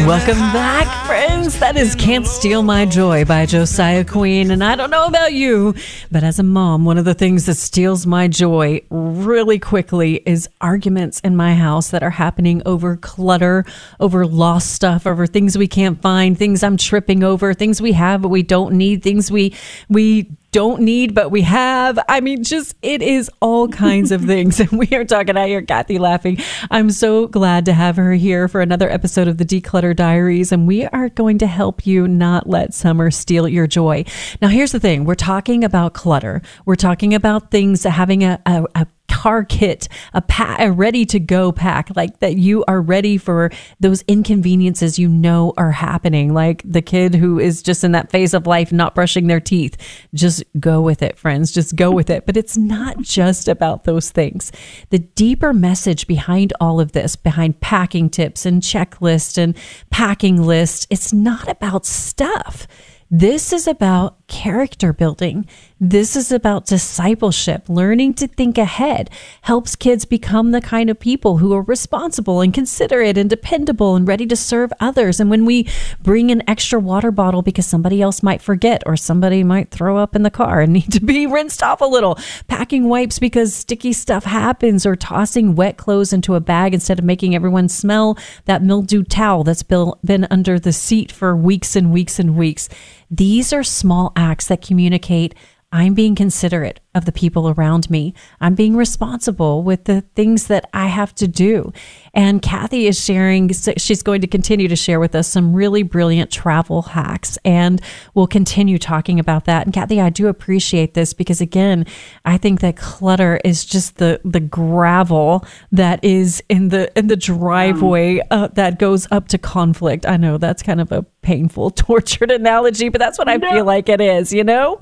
Welcome back, friends. That is Can't Steal My Joy by Josiah Queen. And I don't know about you, but as a mom, one of the things that steals my joy really quickly is arguments in my house that are happening over clutter, over lost stuff, over things we can't find, things I'm tripping over, things we have but we don't need, things we don't need, but we have. I mean, just it is all kinds of things. And we are talking out here, Kathy laughing. I'm so glad to have her here for another episode of the Declutter Diaries. And we are going to help you not let summer steal your joy. Now, here's the thing. We're talking about clutter. We're talking about things, having a car kit, a ready to go pack, like that you are ready for those inconveniences you know are happening, like the kid who is just in that phase of life not brushing their teeth. Just go with it, friends. Just go with it. But it's not just about those things. The deeper message behind all of this, behind packing tips and checklists and packing lists, it's not about stuff. This is about character building. This is about discipleship. Learning to think ahead helps kids become the kind of people who are responsible and considerate and dependable and ready to serve others. And when we bring an extra water bottle because somebody else might forget or somebody might throw up in the car and need to be rinsed off a little, packing wipes because sticky stuff happens, or tossing wet clothes into a bag instead of making everyone smell that mildewed towel that's been under the seat for weeks and weeks and weeks. These are small acts that communicate, I'm being considerate of the people around me. I'm being responsible with the things that I have to do. And Kathy is sharing, she's going to continue to share with us some really brilliant travel hacks, and we'll continue talking about that. And Kathy, I do appreciate this because, again, I think that clutter is just the gravel that is in the driveway that goes up to conflict. I know that's kind of a painful, tortured analogy, but that's what I feel like it is, you know?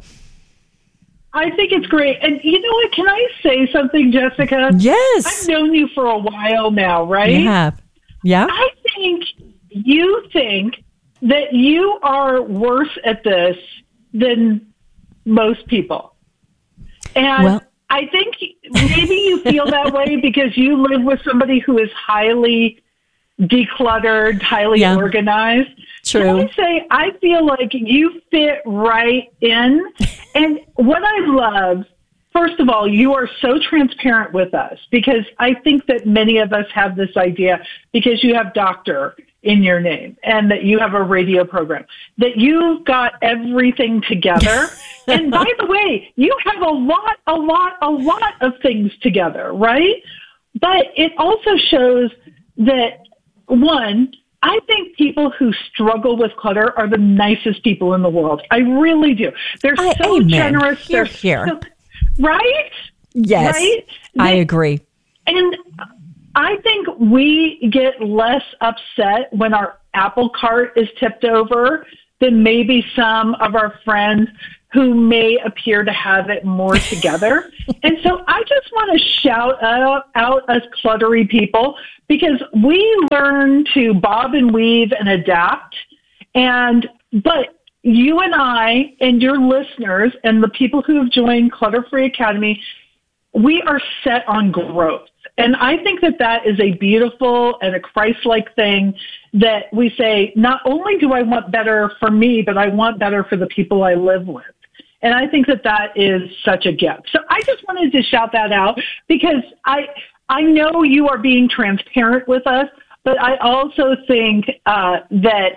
I think it's great. And you know what? Can I say something, Jessica? Yes. I've known you for a while now, right? You have. Yeah. I think you think that you are worse at this than most people. And I think maybe you feel that way because you live with somebody who is highly decluttered, highly organized. True. Can I say, I feel like you fit right in. And what I love, first of all, you are so transparent with us, because I think that many of us have this idea, because you have doctor in your name and that you have a radio program, that you've got everything together. And by the way, you have a lot of things together, right? But it also shows that, one, I think people who struggle with clutter are the nicest people in the world. I really do. They're so generous. They're here. So, right? Yes. Right? I agree. And I think we get less upset when our apple cart is tipped over than maybe some of our friends who may appear to have it more together. And so I just want to shout out us cluttery people, because we learn to bob and weave and adapt. But you and I and your listeners and the people who have joined Clutter Free Academy, we are set on growth. And I think that that is a beautiful and a Christ-like thing, that we say, not only do I want better for me, but I want better for the people I live with. And I think that that is such a gift. So I just wanted to shout that out, because I know you are being transparent with us, but I also think that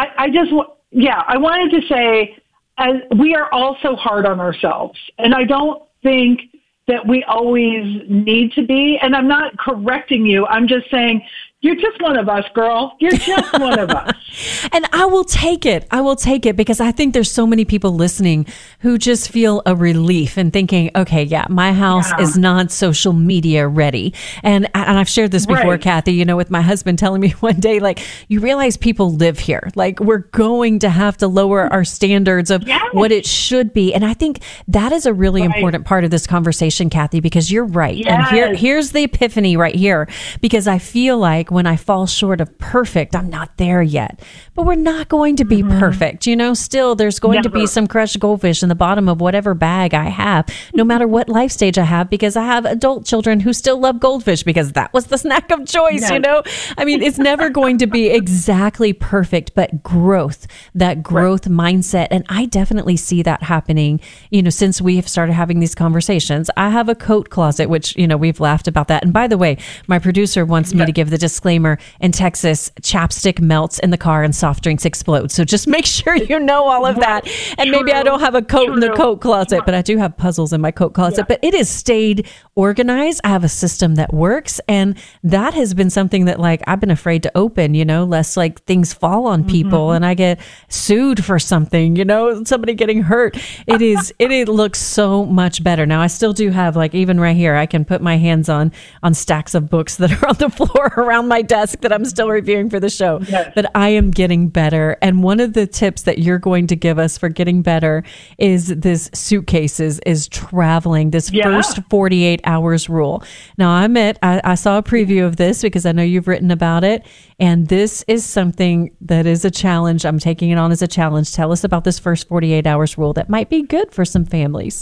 I wanted to say, as we are also hard on ourselves. And I don't think that we always need to be. And I'm not correcting you. I'm just saying, you're just one of us, girl. You're just one of us. And I will take it. I will take it, because I think there's so many people listening who just feel a relief and thinking, okay, my house is not social media ready. And I've shared this before, Kathy, with my husband telling me one day, like, you realize people live here. Like, we're going to have to lower our standards of what it should be. And I think that is a really important part of this conversation, Kathy, because you're right. And here's the epiphany right here, because I feel like like when I fall short of perfect, I'm not there yet. But we're not going to be perfect. Still there's going to be some crushed goldfish in the bottom of whatever bag I have, no matter what life stage I have, because I have adult children who still love goldfish because that was the snack of choice, I mean, it's never going to be exactly perfect, but growth, that growth mindset. And I definitely see that happening, since we have started having these conversations. I have a coat closet, which, we've laughed about that. And by the way, my producer wants me to give the disclaimer: in Texas, chapstick melts in the car and soft drinks explode. So just make sure you know all of that. And maybe I don't have a coat in the coat closet, but I do have puzzles in my coat closet. But it has stayed organized. I have a system that works. And that has been something that I've been afraid to open, lest things fall on people and I get sued for something, somebody getting hurt. It looks so much better. Now I still do have even right here, I can put my hands on stacks of books that are on the floor around my desk that I'm still reviewing for the show. Yes. But I am getting better. And one of the tips that you're going to give us for getting better is this suitcases, is traveling, this first 48 hours rule. Now I saw a preview of this because I know you've written about it. And this is something that is a challenge. I'm taking it on as a challenge. Tell us about this first 48 hours rule that might be good for some families.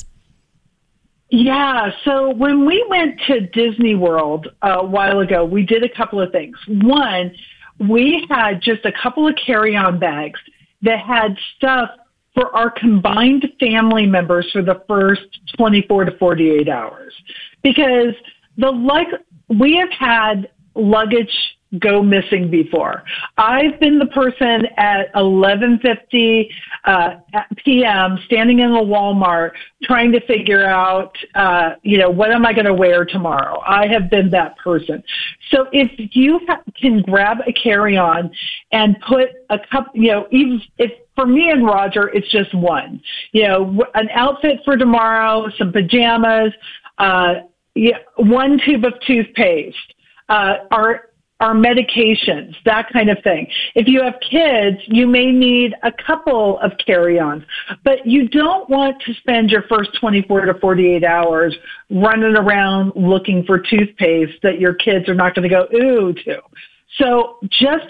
Yeah. So when we went to Disney World a while ago, we did a couple of things. One, we had just a couple of carry-on bags that had stuff for our combined family members for the first 24 to 48 hours. Because we have had luggage go missing before. I've been the person at 11:50 p.m. standing in the Walmart trying to figure out, what am I going to wear tomorrow? I have been that person. So if you can grab a carry-on and put a cup, even if for me and Roger, it's just one, an outfit for tomorrow, some pajamas, one tube of toothpaste, our medications, that kind of thing. If you have kids, you may need a couple of carry-ons, but you don't want to spend your first 24 to 48 hours running around looking for toothpaste that your kids are not going to go ooh to. So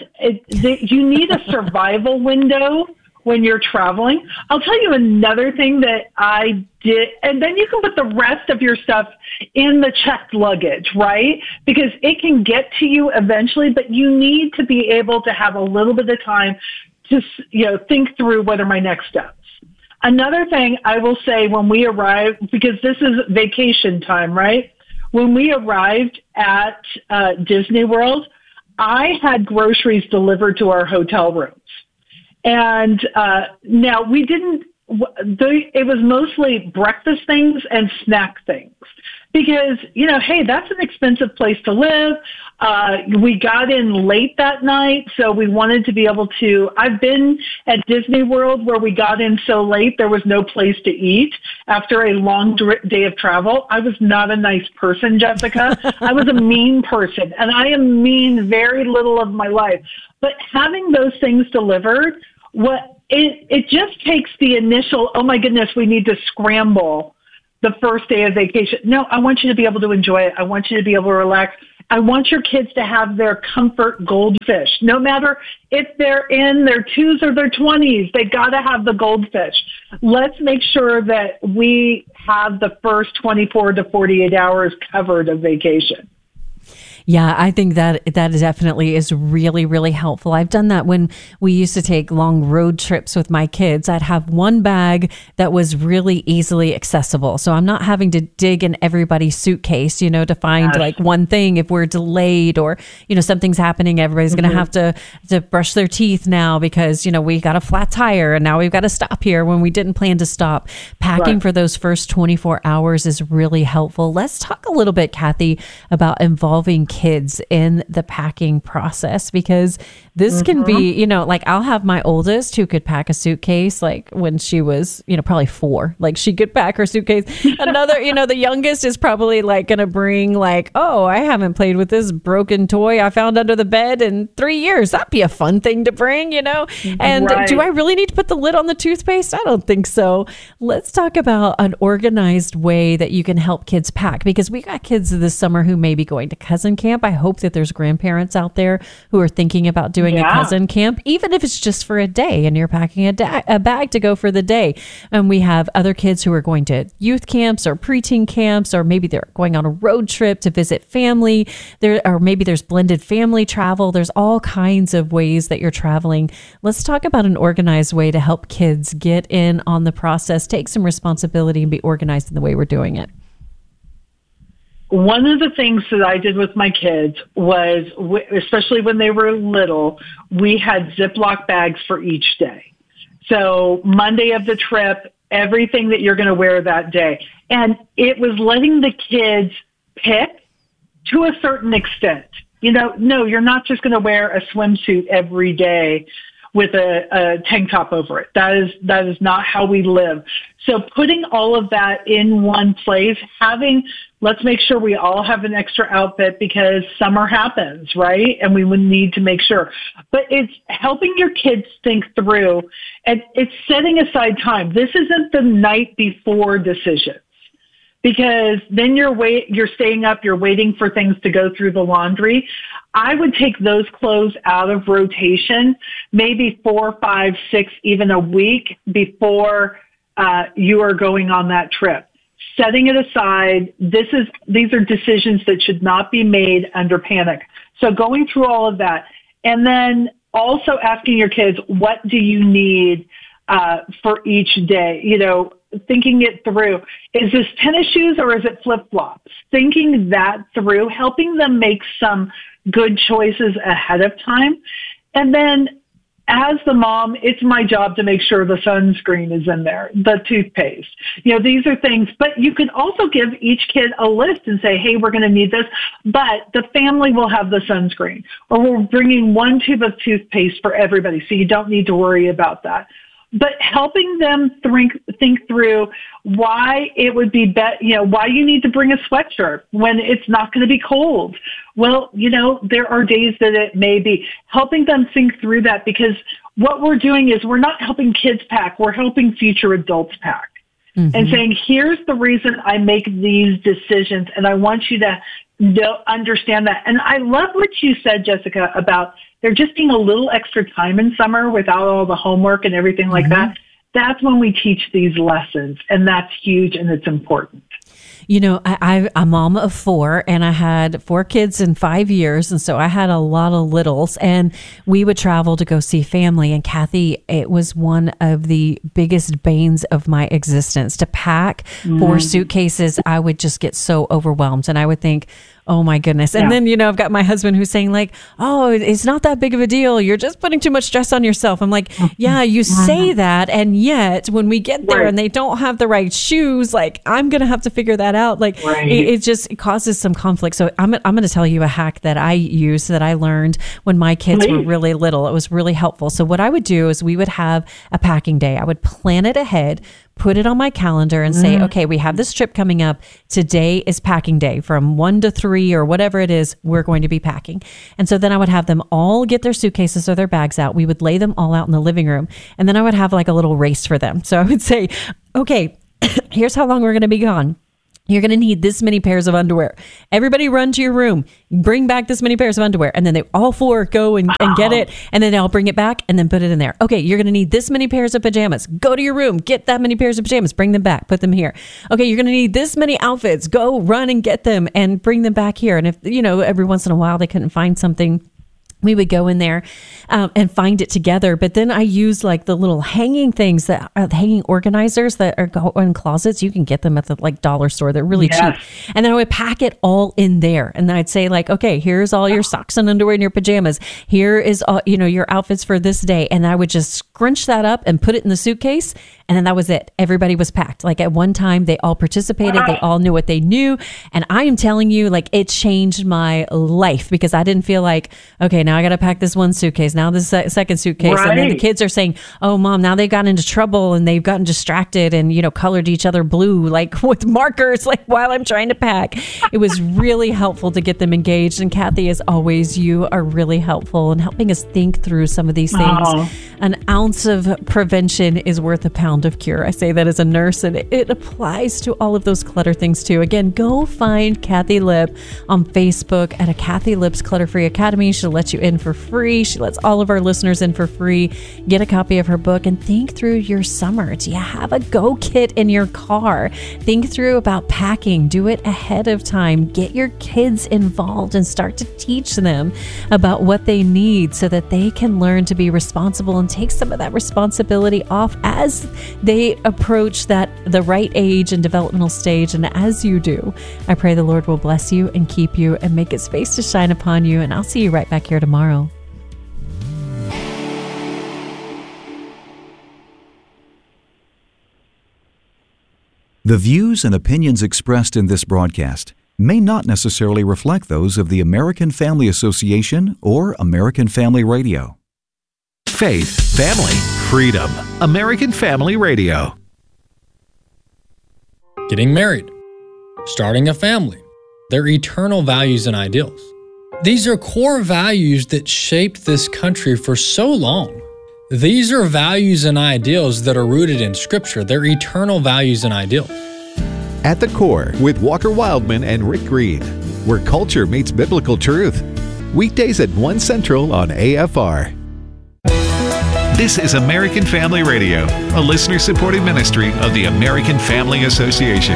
you need a survival window when you're traveling. I'll tell you another thing that I did, and then you can put the rest of your stuff in the checked luggage, right? Because it can get to you eventually, but you need to be able to have a little bit of time to, think through what are my next steps. Another thing I will say when we arrived, because this is vacation time, right? When we arrived at Disney World, I had groceries delivered to our hotel rooms. And now we didn't, it was mostly breakfast things and snack things because, hey, that's an expensive place to live. We got in late that night, so we wanted to be able to, I've been at Disney World where we got in so late there was no place to eat after a long day of travel. I was not a nice person, Jessica. I was a mean person, and I am mean very little of my life. But having those things delivered, it just takes the initial, oh my goodness, we need to scramble the first day of vacation. No, I want you to be able to enjoy it. I want you to be able to relax. I want your kids to have their comfort goldfish. No matter if they're in their 2s or their 20s, they got to have the goldfish. Let's make sure that we have the first 24 to 48 hours covered of vacation. Yeah, I think that definitely is really, really helpful. I've done that when we used to take long road trips with my kids. I'd have one bag that was really easily accessible. So I'm not having to dig in everybody's suitcase, to find one thing if we're delayed or, something's happening. Everybody's going to have to brush their teeth now because, we got a flat tire and now we've got to stop here when we didn't plan to stop. Packing for those first 24 hours is really helpful. Let's talk a little bit, Kathy, about involving kids in the packing process, because this can be, I'll have my oldest who could pack a suitcase when she was, probably 4, she could pack her suitcase. Another, the youngest is probably going to bring oh, I haven't played with this broken toy I found under the bed in 3 years. That'd be a fun thing to bring, and do I really need to put the lid on the toothpaste? I don't think so. Let's talk about an organized way that you can help kids pack, because we got kids this summer who may be going to cousin camp. I hope that there's grandparents out there who are thinking about doing a cousin camp, even if it's just for a day and you're packing a bag to go for the day. And we have other kids who are going to youth camps or preteen camps, or maybe they're going on a road trip to visit family there, or maybe there's blended family travel. There's all kinds of ways that you're traveling. Let's talk about an organized way to help kids get in on the process, take some responsibility, and be organized in the way we're doing it. One of the things that I did with my kids was, especially when they were little, we had Ziploc bags for each day. So Monday of the trip, everything that you're going to wear that day. And it was letting the kids pick to a certain extent. No, you're not just going to wear a swimsuit every day with a tank top over it. That is not how we live. So putting all of that in one place, let's make sure we all have an extra outfit because summer happens, right? And we would need to make sure. But it's helping your kids think through, and it's setting aside time. This isn't the night before decisions, because then you're staying up, you're waiting for things to go through the laundry. I would take those clothes out of rotation, maybe 4, 5, 6, even a week before you are going on that trip. Setting it aside, these are decisions that should not be made under panic. So going through all of that, and then also asking your kids, what do you need for each day? Thinking it through. Is this tennis shoes or is it flip-flops? Thinking that through, helping them make some good choices ahead of time. And then as the mom, it's my job to make sure the sunscreen is in there, the toothpaste. These are things, but you can also give each kid a list and say, hey, we're going to need this, but the family will have the sunscreen, or we're bringing 1 tube of toothpaste for everybody, so you don't need to worry about that. But helping them think through why it would be why you need to bring a sweatshirt when it's not going to be cold. Well, there are days that it may be. Helping them think through that, because what we're doing is we're not helping kids pack, we're helping future adults pack. Mm-hmm. And saying, here's the reason I make these decisions, and I want you to understand that. And I love what you said, Jessica, about there just being a little extra time in summer without all the homework and everything like that. That's when we teach these lessons, and that's huge and it's important. I'm a mom of 4, and I had 4 kids in 5 years. And so I had a lot of littles, and we would travel to go see family. And Kathy, it was one of the biggest banes of my existence to pack 4 suitcases. I would just get so overwhelmed, and I would think, oh my goodness. And then, I've got my husband who's saying like, oh, it's not that big of a deal. You're just putting too much stress on yourself. I'm like, yeah, you say that. And yet when we get there and they don't have the right shoes, like I'm going to have to figure that out. Like it causes some conflict. So I'm going to tell you a hack that I used, that I learned when my kids were really little. It was really helpful. So what I would do is we would have a packing day. I would plan it ahead, put it on my calendar and say, okay, we have this trip coming up. Today is packing day from 1 to 3 or whatever it is, we're going to be packing. And so then I would have them all get their suitcases or their bags out. We would lay them all out in the living room. And then I would have like a little race for them. So I would say, okay, here's how long we're going to be gone. You're going to need this many pairs of underwear. Everybody run to your room, bring back this many pairs of underwear. And then they all 4 go and get it. And then I'll bring it back and then put it in there. Okay, you're going to need this many pairs of pajamas. Go to your room, get that many pairs of pajamas, bring them back, put them here. Okay, you're going to need this many outfits. Go run and get them and bring them back here. And if, every once in a while they couldn't find something, we would go in there and find it together. But then I use like the little hanging things that are hanging organizers that are in closets. You can get them at the dollar store. They're really cheap. And then I would pack it all in there. And then I'd say like, okay, here's all your socks and underwear and your pajamas. Here is all, your outfits for this day. And I would just scrunch that up and put it in the suitcase. And then that was it. Everybody was packed. Like at one time, they all participated. They all knew what they knew. And I am telling you, like, it changed my life because I didn't feel like, okay, now I got to pack this one suitcase. Now this second suitcase. And then the kids are saying, oh, Mom, now they've gotten into trouble and they've gotten distracted and, colored each other blue, like with markers, like while I'm trying to pack. It was really helpful to get them engaged. And Kathy, as always, you are really helpful in helping us think through some of these things. An ounce ounce of prevention is worth a pound of cure. I say that as a nurse, and it applies to all of those clutter things too. Again, go find Kathy Lipp on Facebook at a Kathy Lipp's Clutter-Free Academy. She'll let you in for free. She lets all of our listeners in for free. Get a copy of her book and think through your summer. Do you have a go kit in your car? Think through about packing. Do it ahead of time. Get your kids involved and start to teach them about what they need so that they can learn to be responsible and take some of that responsibility off as they approach the right age and developmental stage. And as you do, I pray the Lord will bless you and keep you and make his face to shine upon you. And I'll see you right back here tomorrow. The views and opinions expressed in this broadcast may not necessarily reflect those of the American Family Association or American Family Radio. Faith, family, freedom. American Family Radio. Getting married, starting a family, their eternal values and ideals. These are core values that shaped this country for so long. These are values and ideals that are rooted in Scripture. They're eternal values and ideals. At the Core with Walker Wildman and Rick Green, where culture meets biblical truth. Weekdays at 1 Central on AFR. This is American Family Radio, a listener-supported ministry of the American Family Association.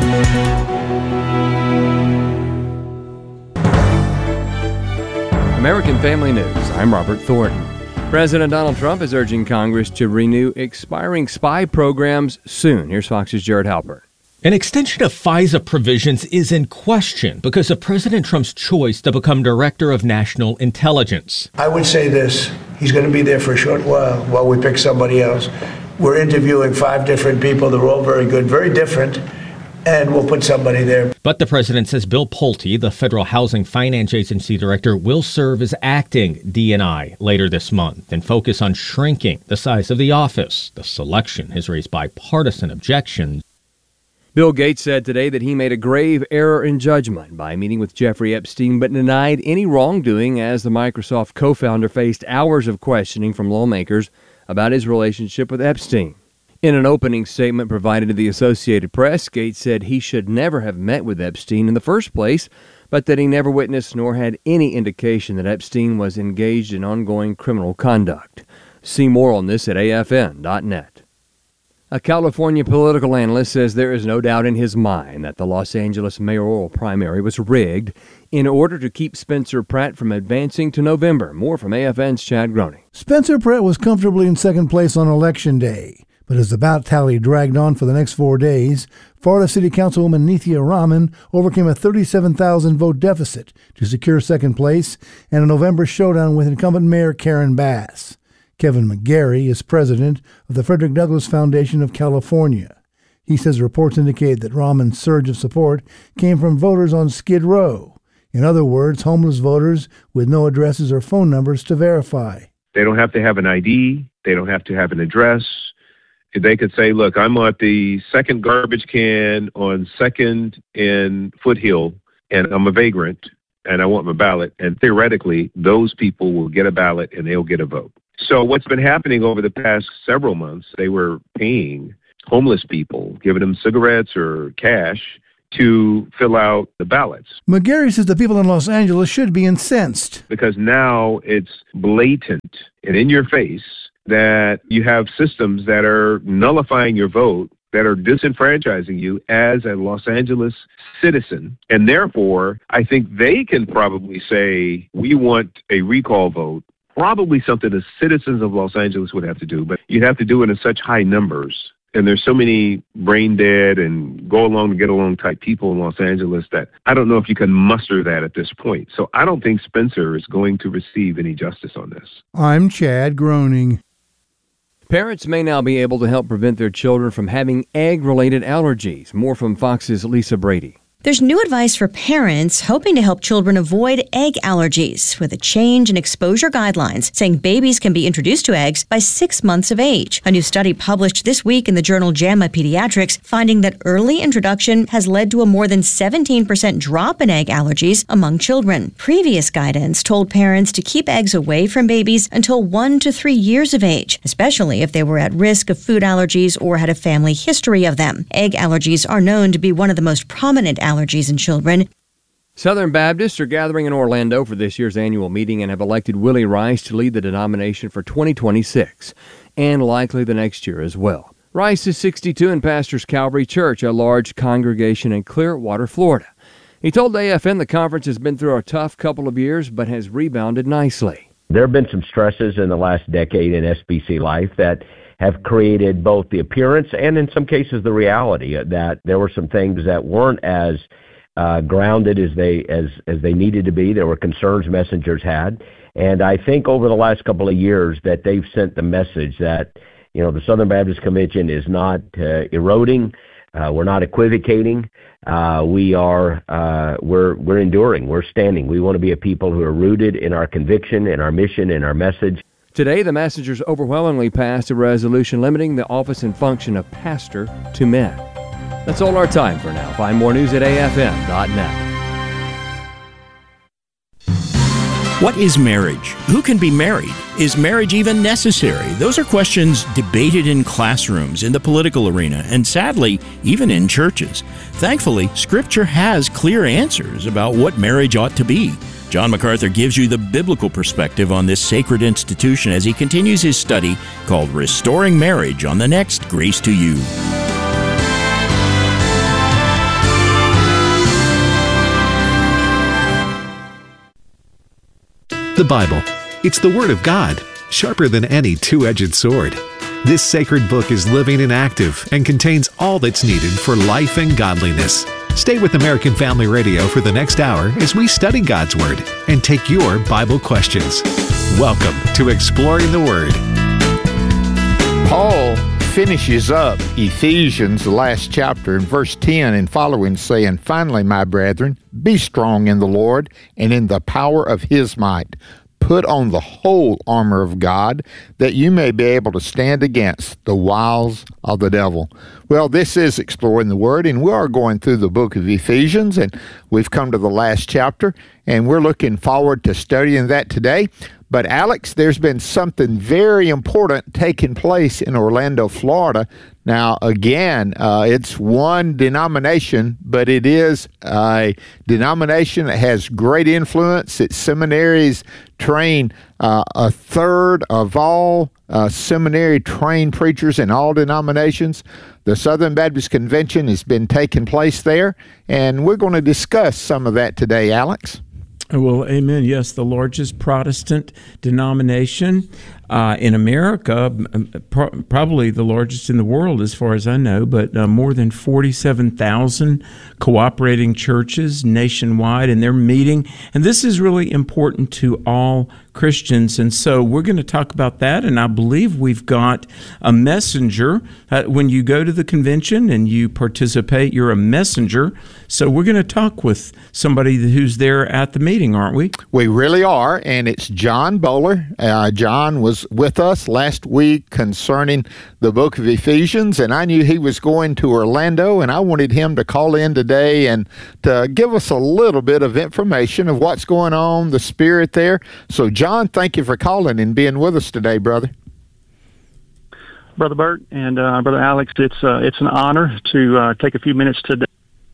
American Family News. I'm Robert Thornton. President Donald Trump is urging Congress to renew expiring spy programs soon. Here's Fox's Jared Halpern. An extension of FISA provisions is in question because of President Trump's choice to become Director of National Intelligence. I would say this. He's going to be there for a short while we pick somebody else. We're interviewing 5 different people. They're all very good, very different, and we'll put somebody there. But the president says Bill Pulte, the Federal Housing Finance Agency director, will serve as acting DNI later this month and focus on shrinking the size of the office. The selection has raised bipartisan objections. Bill Gates said today that he made a grave error in judgment by meeting with Jeffrey Epstein, but denied any wrongdoing as the Microsoft co-founder faced hours of questioning from lawmakers about his relationship with Epstein. In an opening statement provided to the Associated Press, Gates said he should never have met with Epstein in the first place, but that he never witnessed nor had any indication that Epstein was engaged in ongoing criminal conduct. See more on this at afn.net. A California political analyst says there is no doubt in his mind that the Los Angeles mayoral primary was rigged in order to keep Spencer Pratt from advancing to November. More from AFN's Chad Groening. Spencer Pratt was comfortably in second place on Election Day, but as the ballot tally dragged on for the next 4 days, Florida City Councilwoman Nithya Raman overcame a 37,000 vote deficit to secure second place and a November showdown with incumbent Mayor Karen Bass. Kevin McGarry is president of the Frederick Douglass Foundation of California. He says reports indicate that Raman's surge of support came from voters on Skid Row. In other words, homeless voters with no addresses or phone numbers to verify. They don't have to have an ID. They don't have to have an address. They could say, look, I'm at the second garbage can on 2nd and Foothill, and I'm a vagrant, and I want my ballot. And theoretically, those people will get a ballot and they'll get a vote. So what's been happening over the past several months, they were paying homeless people, giving them cigarettes or cash to fill out the ballots. McGarry says the people in Los Angeles should be incensed. Because now it's blatant and in your face that you have systems that are nullifying your vote, that are disenfranchising you as a Los Angeles citizen. And therefore, I think they can probably say, we want a recall vote. Probably something the citizens of Los Angeles would have to do, but you'd have to do it in such high numbers. And there's so many brain dead and go along to get along type people in Los Angeles that I don't know if you can muster that at this point. So I don't think Spencer is going to receive any justice on this. I'm Chad Groening. Parents may now be able to help prevent their children from having egg-related allergies. More from Fox's Lisa Brady. There's new advice for parents hoping to help children avoid egg allergies with a change in exposure guidelines saying babies can be introduced to eggs by 6 months of age. A new study published this week in the journal JAMA Pediatrics finding that early introduction has led to a more than 17% drop in egg allergies among children. Previous guidance told parents to keep eggs away from babies until 1 to 3 years of age, especially if they were at risk of food allergies or had a family history of them. Egg allergies are known to be one of the most prominent allergies in children. Southern Baptists are gathering in Orlando for this year's annual meeting and have elected Willie Rice to lead the denomination for 2026 and likely the next year as well. Rice is 62 and pastors Calvary Church, a large congregation in Clearwater, Florida. He told AFN the conference has been through a tough couple of years but has rebounded nicely. There have been some stresses in the last decade in SBC life that have created both the appearance and in some cases the reality that there were some things that weren't as grounded as they needed to be. There were concerns messengers had. And I think over the last couple of years that they've sent the message that, the Southern Baptist Convention is not eroding. We're not equivocating. We're enduring. We're standing. We want to be a people who are rooted in our conviction, in our mission, in our message. Today, the messengers overwhelmingly passed a resolution limiting the office and function of pastor to men. That's all our time for now. Find more news at afn.net. What is marriage? Who can be married? Is marriage even necessary? Those are questions debated in classrooms, in the political arena, and sadly, even in churches. Thankfully, Scripture has clear answers about what marriage ought to be. John MacArthur gives you the biblical perspective on this sacred institution as he continues his study called Restoring Marriage on the next Grace to You. The Bible. It's the Word of God, sharper than any two-edged sword. This sacred book is living and active and contains all that's needed for life and godliness. Stay with American Family Radio for the next hour as we study God's Word and take your Bible questions. Welcome to Exploring the Word. Paul finishes up Ephesians, the last chapter, in verse 10 and following, saying, "Finally, my brethren, be strong in the Lord and in the power of His might. Put on the whole armor of God, that you may be able to stand against the wiles of the devil." Well, this is Exploring the Word, and we are going through the book of Ephesians, and we've come to the last chapter, and we're looking forward to studying that today. But Alex, there's been something very important taking place in Orlando, Florida. Now, again, it's one denomination, but it is a denomination that has great influence. Its seminaries train a third of all seminary-trained preachers in all denominations. The Southern Baptist Convention has been taking place there, and we're going to discuss some of that today, Alex. Well, amen. Yes, the largest Protestant denomination in America, probably the largest in the world as far as I know, but more than 47,000 cooperating churches nationwide, and they're meeting. And this is really important to all Christians. And so we're going to talk about that, and I believe we've got a messenger. When you go to the convention and you participate, you're a messenger. So we're going to talk with somebody who's there at the meeting, aren't we? We really are, and it's John Bowler. John was with us last week concerning the book of Ephesians, and I knew he was going to Orlando, and I wanted him to call in today and to give us a little bit of information of what's going on, the spirit there. So, John, thank you for calling and being with us today, brother. Brother Bert and Brother Alex, it's an honor to take a few minutes today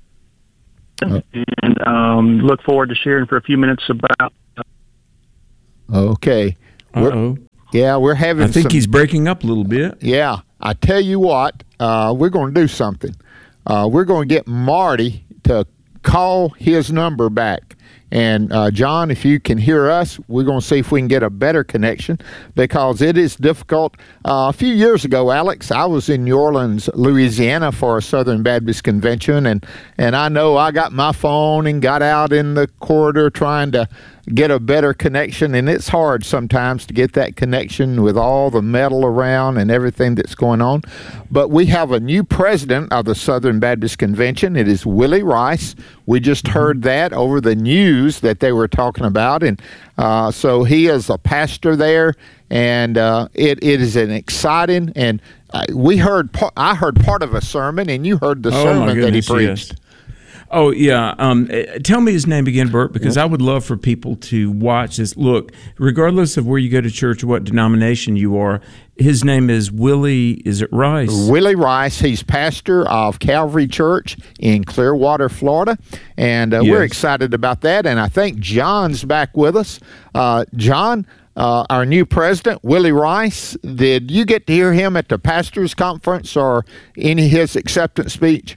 and look forward to sharing for a few minutes about. Okay. We're having. I think he's breaking up a little bit. Yeah, I tell you what, we're going to do something. We're going to get Marty to call his number back. And John, if you can hear us, we're going to see if we can get a better connection because it is difficult. A few years ago, Alex, I was in New Orleans, Louisiana for a Southern Baptist Convention, and I know I got my phone and got out in the corridor trying to get a better connection, and it's hard sometimes to get that connection with all the metal around and everything that's going on. But we have a new president of the Southern Baptist Convention. It is Willie Rice. We just heard that over the news that they were talking about, and so he is a pastor there, and it is an exciting. And I heard part of a sermon, and you heard the sermon that he preached. Yes. Oh, yeah. Tell me his name again, Bert, because I would love for people to watch this. Look, regardless of where you go to church or what denomination you are, his name is Willie, is it Rice? Willie Rice. He's pastor of Calvary Church in Clearwater, Florida, and we're excited about that. And I think John's back with us. John, our new president, Willie Rice, did you get to hear him at the pastor's conference or any of his acceptance speech?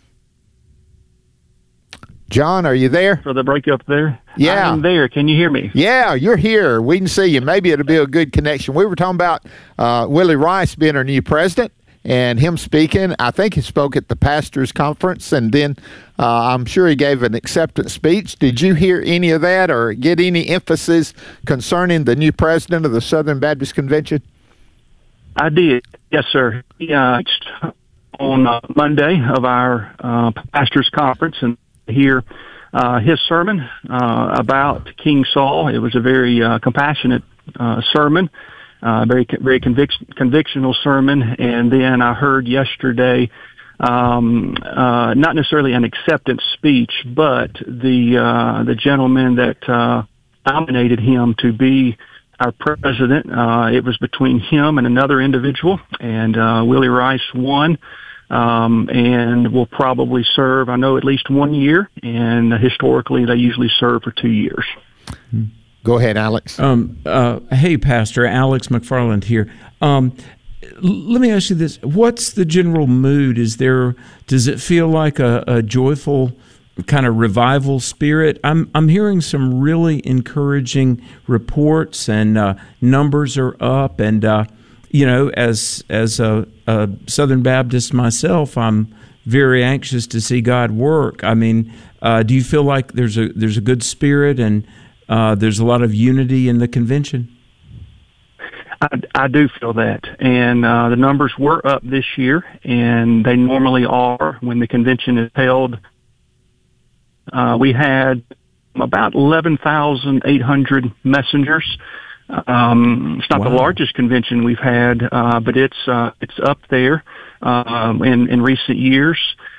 John, are you there? For the breakup there? Yeah. I'm there. Can you hear me? Yeah, you're here. We can see you. Maybe it'll be a good connection. We were talking about Willie Rice being our new president and him speaking. I think he spoke at the pastor's conference, and then I'm sure he gave an acceptance speech. Did you hear any of that or get any emphasis concerning the new president of the Southern Baptist Convention? I did. Yes, sir. Yeah, on Monday of our pastor's conference, and hear his sermon about King Saul. It was a very compassionate sermon, very convictional sermon. And then I heard yesterday, not necessarily an acceptance speech, but the gentleman that nominated him to be our president. It was between him and another individual, and Willie Rice won. And will probably serve, I know, at least 1 year, and historically they usually serve for 2 years. Go ahead, Alex. Hey, Pastor, Alex McFarland here. Let me ask you this. What's the general mood? Does it feel like a joyful kind of revival spirit? I'm hearing some really encouraging reports, and numbers are up, and as a Southern Baptist myself, I'm very anxious to see God work. I mean, do you feel like there's a good spirit and there's a lot of unity in the convention? I do feel that, and the numbers were up this year, and they normally are when the convention is held. We had about 11,800 messengers. It's not the largest convention we've had, but it's up there in recent years.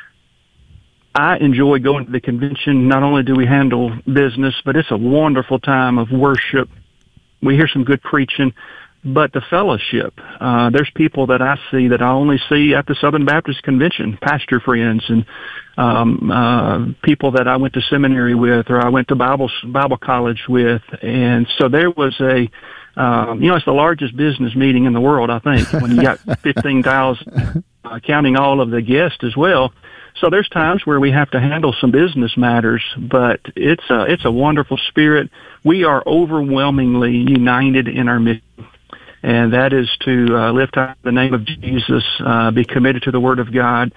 I enjoy going to the convention. Not only do we handle business, but it's a wonderful time of worship. We hear some good preaching, but the fellowship. There's people that I see that I only see at the Southern Baptist Convention, pastor friends and people that I went to seminary with or I went to Bible college with. And so there was it's the largest business meeting in the world, I think, when you got 15,000, counting all of the guests as well. So there's times where we have to handle some business matters, but it's a wonderful spirit. We are overwhelmingly united in our mission, and that is to lift up the name of Jesus, be committed to the Word of God,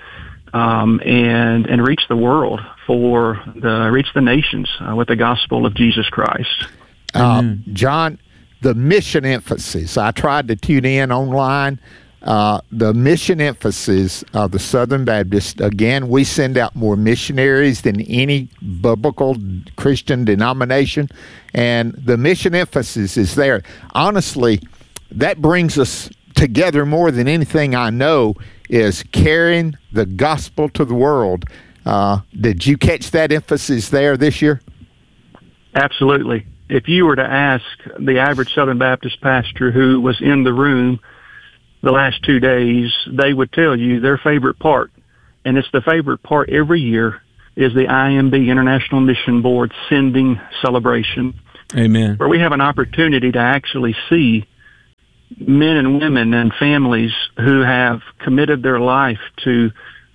and reach the world reach the nations with the gospel of Jesus Christ. John, the mission emphasis. I tried to tune in online. The mission emphasis of the Southern Baptist, again, we send out more missionaries than any biblical Christian denomination, and the mission emphasis is there. Honestly, that brings us together more than anything I know is carrying the gospel to the world. Did you catch that emphasis there this year? Absolutely. If you were to ask the average Southern Baptist pastor who was in the room the last 2 days, they would tell you their favorite part, and it's the favorite part every year, is the IMB, International Mission Board, sending celebration. Amen. Where we have an opportunity to actually see men and women and families who have committed their life to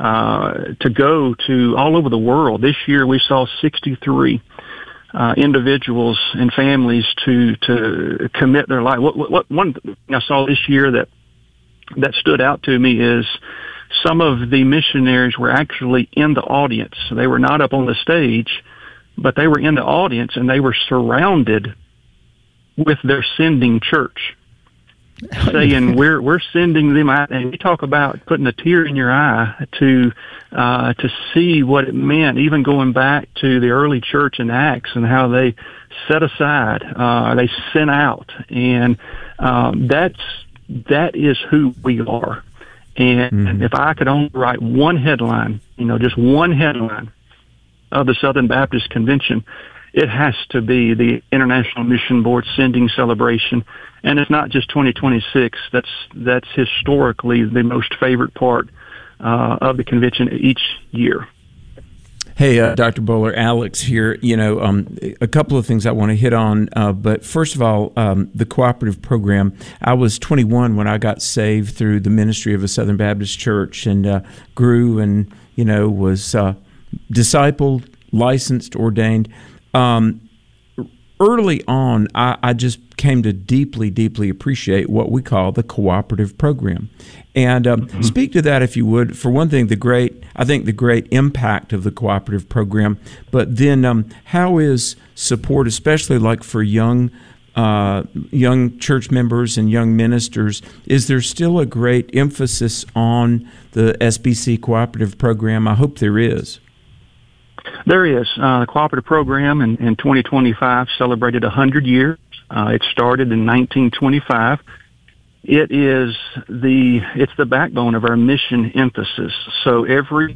go to all over the world. This year we saw 63 individuals and families to commit their life. One thing I saw this year that stood out to me is some of the missionaries were actually in the audience. They were not up on the stage, but they were in the audience and they were surrounded with their sending church, saying, we're sending them out. And you talk about putting a tear in your eye to see what it meant, even going back to the early church in Acts and how they set aside, they sent out. And that is who we are. And if I could only write one headline, just one headline of the Southern Baptist Convention, it has to be the International Mission Board Sending Celebration. And it's not just 2026. That's historically the most favorite part of the convention each year. Hey, Dr. Bowler, Alex here. A couple of things I want to hit on. But first of all, the cooperative program. I was 21 when I got saved through the ministry of a Southern Baptist church, and grew and was discipled, licensed, ordained. Early on, I just came to deeply, deeply appreciate what we call the cooperative program. And speak to that, if you would. For one thing, the great impact of the cooperative program, but then how is support, especially like for young church members and young ministers, is there still a great emphasis on the SBC cooperative program? I hope there is. There is. The cooperative program in 2025 celebrated 100 years. It started in 1925. It's the backbone of our mission emphasis. So every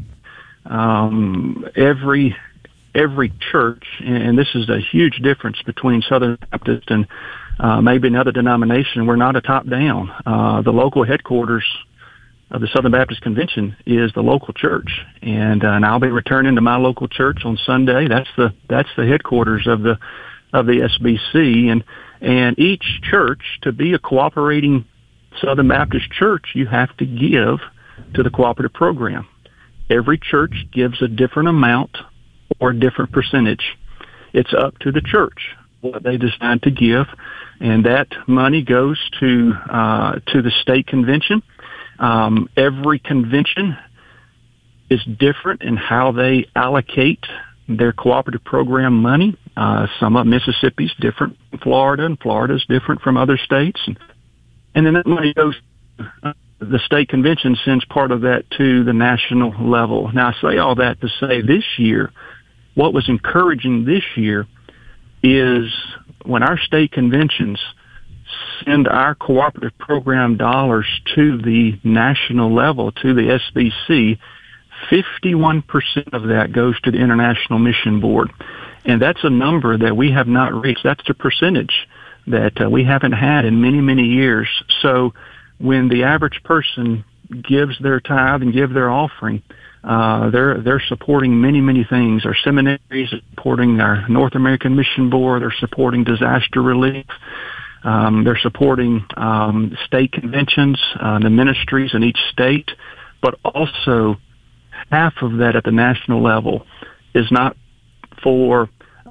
church, and this is a huge difference between Southern Baptist and maybe another denomination. We're not a top-down. The local headquarters of the Southern Baptist Convention is the local church, and I'll be returning to my local church on Sunday. That's the headquarters of the SBC, and each church, to be a cooperating Southern Baptist church, you have to give to the cooperative program. Every church gives a different amount or a different percentage. It's up to the church what they decide to give, and that money goes to the state convention. Every convention is different in how they allocate their cooperative program money. Some of Mississippi's different from Florida, and Florida's different from other states. And then that money goes, the state convention sends part of that to the national level. Now, I say all that to say this year, what was encouraging this year is when our state conventions send our cooperative program dollars to the national level, to the SBC, 51% of that goes to the International Mission Board. And that's a number that we have not reached. That's the percentage that we haven't had in many, many years. So when the average person gives their tithe and give their offering, they're supporting many, many things. Our seminaries are supporting our North American Mission Board. They're supporting disaster relief. They're supporting state conventions, the ministries in each state, but also half of that at the national level is not for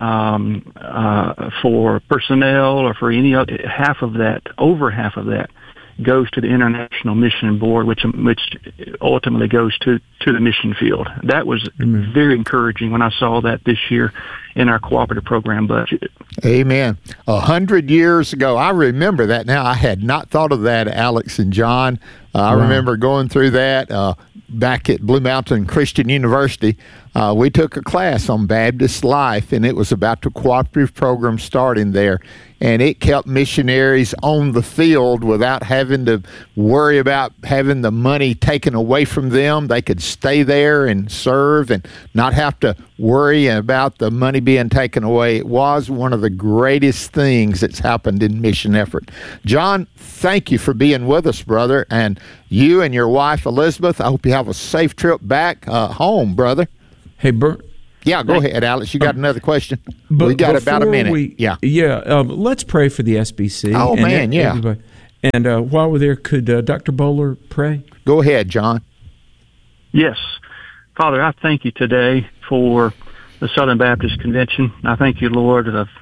personnel or for any other. Over half of that goes to the International Mission Board, which ultimately goes to the mission field. That was very encouraging when I saw that this year in our cooperative program budget. Amen. 100 years ago, I remember that now. I had not thought of that, Alex and John. I remember going through that back at Blue Mountain Christian University. We took a class on Baptist life, and it was about the cooperative program starting there. And it kept missionaries on the field without having to worry about having the money taken away from them. They could stay there and serve and not have to worry about the money being taken away. It was one of the greatest things that's happened in mission effort. John, thank you for being with us, brother. And you and your wife, Elizabeth, I hope you have a safe trip back home, brother. Hey, Bert. Yeah, go ahead, Alex. You got another question? We got about a minute. Let's pray for the SBC. Oh, man, yeah. Everybody. And while we're there, could Dr. Bowler pray? Go ahead, John. Yes. Father, I thank you today for the Southern Baptist Convention. I thank you, Lord, of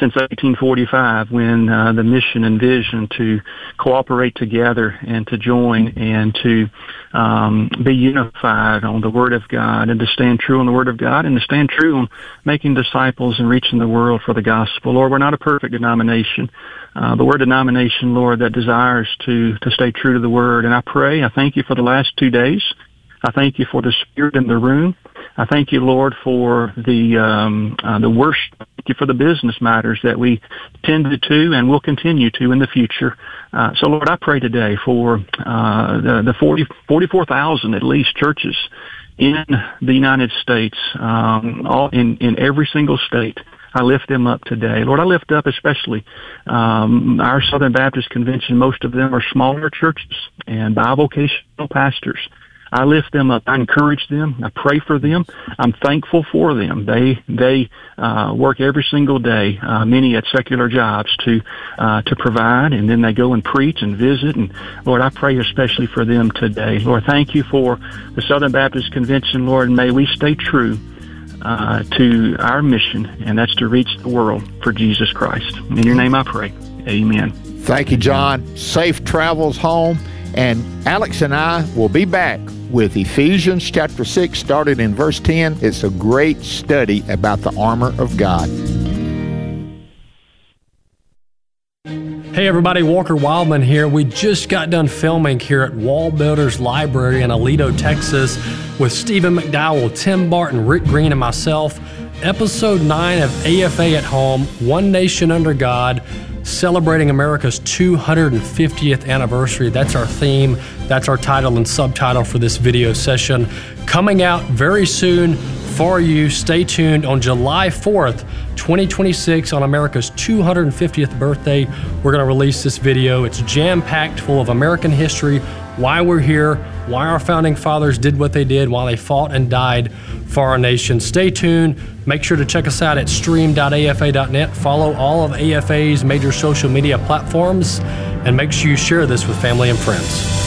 since 1845, when the mission and vision to cooperate together and to join and to be unified on the Word of God, and to stand true on the Word of God, and to stand true on making disciples and reaching the world for the gospel. Lord, we're not a perfect denomination, but we're a denomination, Lord, that desires to stay true to the Word. And I thank you for the last 2 days. I thank you for the spirit in the room. I thank you, Lord, for the worship. Thank you for the business matters that we tended to and will continue to in the future. So, Lord, I pray today for the 44,000 at least churches in the United States, all in every single state. I lift them up today. Lord, I lift up especially our Southern Baptist Convention. Most of them are smaller churches and bivocational pastors. I lift them up. I encourage them. I pray for them. I'm thankful for them. They work every single day, many at secular jobs to provide, and then they go and preach and visit. And Lord, I pray especially for them today. Lord, thank you for the Southern Baptist Convention, Lord, and may we stay true to our mission, and that's to reach the world for Jesus Christ. In your name I pray. Amen. Thank you, John. Safe travels home. And Alex and I will be back with Ephesians chapter 6, started in verse 10. It's a great study about the armor of God. Hey everybody, Walker Wildman here. We just got done filming here at Wall Builders Library in Aledo, Texas with Stephen McDowell, Tim Barton, Rick Green, and myself. Episode 9 of AFA at Home, One Nation Under God, celebrating America's 250th anniversary. That's our theme. That's our title and subtitle for this video session. Coming out very soon for you. Stay tuned. On July 4th, 2026, on America's 250th birthday, we're going to release this video. It's jam-packed full of American history, why we're here, why our founding fathers did what they did, why they fought and died for our nation. Stay tuned. Make sure to check us out at stream.afa.net. Follow all of AFA's major social media platforms, and make sure you share this with family and friends.